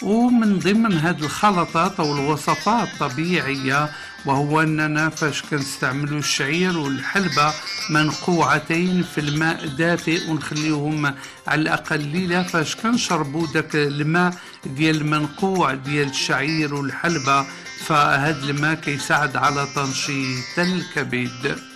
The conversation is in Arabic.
ومن ضمن هذه الخلطات أو الوصفات الطبيعية وهو أننا فاش كنستعملوا الشعير والحلبة منقوعتين في الماء دافئ ونخليهم على الأقل ليلة، فاش كنشربوا داك الماء ديال المنقوع ديال الشعير والحلبة فهذا الماء كيساعد على تنشيط الكبد.